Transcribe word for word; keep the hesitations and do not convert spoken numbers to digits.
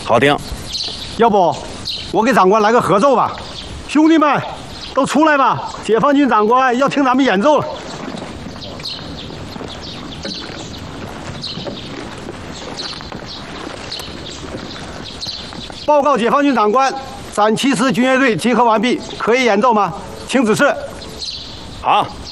好听。 要不，我给长官来个合奏吧。兄弟们，都出来吧！解放军长官要听咱们演奏了。报告解放军长官，陕七师军乐队集合完毕，可以演奏吗？请指示。 好。